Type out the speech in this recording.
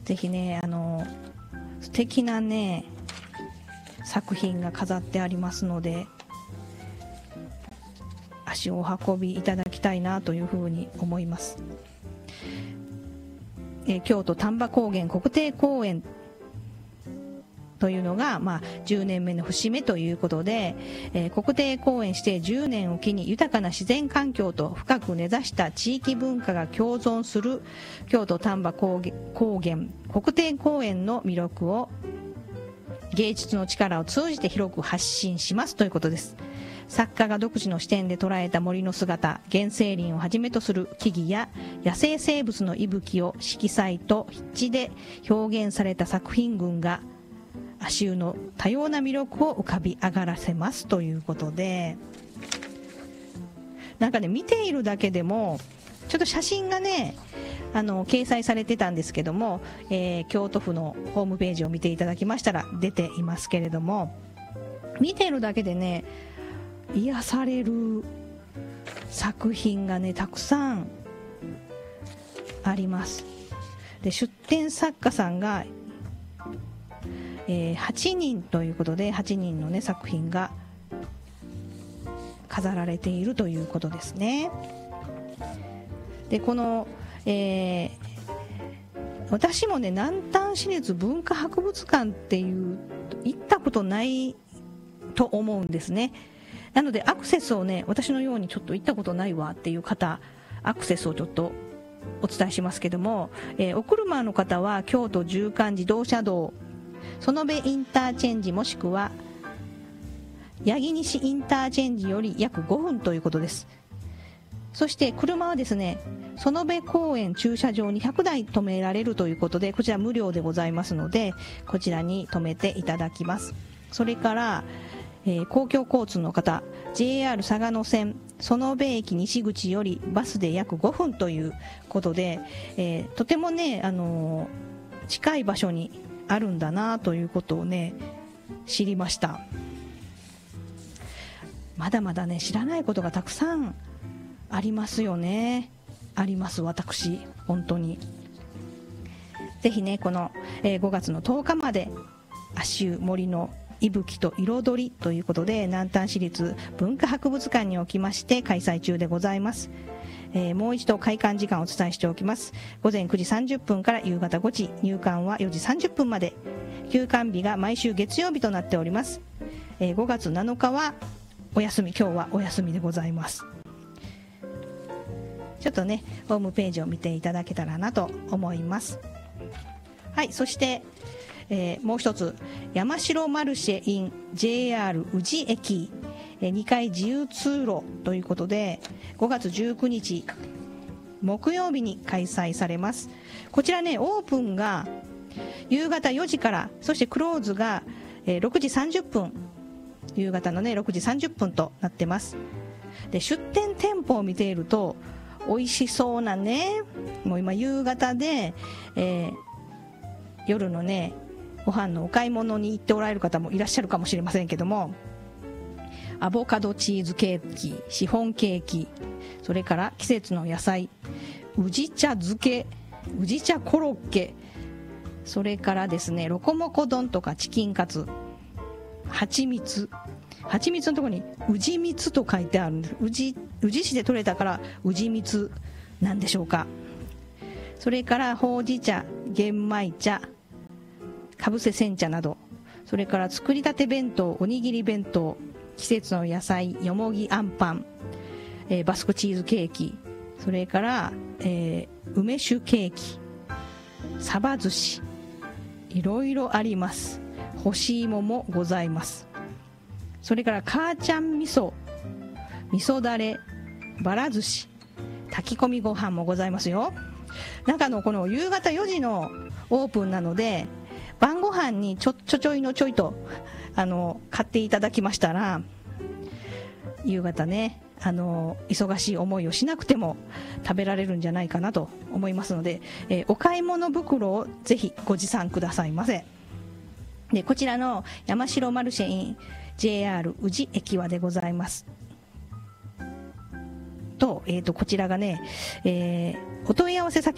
ぜひね素敵なね作品が飾ってありますので、足をお運びいただきたいなというふうに思います。京都丹波高原国定公園というのが、10年目の節目ということで、国定公園指定10年を機に豊かな自然環境と深く根ざした地域文化が共存する京都丹波高原国定公園の魅力を芸術の力を通じて広く発信しますということです。作家が独自の視点で捉えた森の姿、原生林をはじめとする木々や野生生物の息吹を色彩と筆致で表現された作品群が足湯の多様な魅力を浮かび上がらせますということで、なんかね見ているだけでもちょっと写真がね掲載されてたんですけども、京都府のホームページを見ていただきましたら出ていますけれども、見ているだけでね癒される作品がねたくさんあります。で出展作家さんが、8人ということで8人のね作品が飾られているということですね。でこの、私もね南丹市立文化博物館っていう行ったことないと思うんですね。なのでアクセスをね私のようにちょっと行ったことないわっていう方、アクセスをちょっとお伝えしますけども、お車の方は京都縦貫自動車道園部インターチェンジもしくは八木西インターチェンジより約5分ということです。そして車はですね園部公園駐車場に100台止められるということで、こちら無料でございますのでこちらに止めていただきます。それから公共交通の方 JR 嵯峨野線園部駅西口よりバスで約5分ということで、とてもね、近い場所にあるんだなということをね知りました。まだまだね知らないことがたくさんありますよね。あります。私本当にぜひねこの、5月の10日まで足湯森の息吹と彩りということで南丹市立文化博物館におきまして開催中でございます。もう一度開館時間をお伝えしておきます。午前9時30分から夕方5時、入館は4時30分まで。休館日が毎週月曜日となっております。5月7日はお休み、今日はお休みでございます。ちょっとねホームページを見ていただけたらなと思います。はい、そしてもう一つ山城マルシェ in JR 宇治駅2階自由通路ということで5月19日木曜日に開催されます。こちらねオープンが夕方4時から、そしてクローズが6時30分、夕方のね6時30分となってます。で出店店舗を見ていると美味しそうなね、もう今夕方で、夜のねご飯のお買い物に行っておられる方もいらっしゃるかもしれませんけども、アボカドチーズケーキ、シフォンケーキ、それから季節の野菜、宇治茶漬け、宇治茶コロッケ、それからですねロコモコ丼とかチキンカツ、蜂蜜のところに宇治蜜と書いてあるんです。宇治市で採れたから宇治蜜なんでしょうか。それからほうじ茶、玄米茶、かぶせ煎茶など、それから作りたて弁当、おにぎり弁当、季節の野菜、よもぎあんパン、バスクチーズケーキ、それから、梅酒ケーキ、サバ寿司、いろいろあります。干し芋もございます。それから母ちゃん味噌、味噌だれ、ばら寿司、炊き込みご飯もございますよ。なんかこの夕方4時のオープンなので晩ご飯にちょいのちょいと買っていただきましたら、夕方ね忙しい思いをしなくても食べられるんじゃないかなと思いますので、お買い物袋をぜひご持参くださいませ。でこちらの山城マルシェ in JR 宇治駅はでございますと、こちらがね、お問い合わせ先